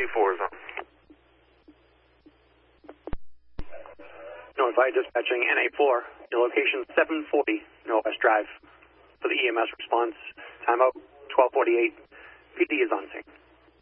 NA4 is on. Notify dispatching NA4. Your location 740 Northwest Drive. For the EMS response, timeout 1248. PD is on scene.